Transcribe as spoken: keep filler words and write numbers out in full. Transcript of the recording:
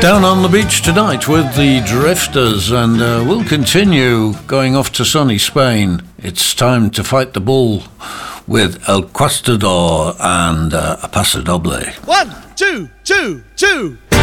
Down on the beach tonight with the Drifters, and uh, we'll continue going off to sunny Spain. It's time to fight the bull with El Cuestador and uh, A Paso Doble. One, two, two, two.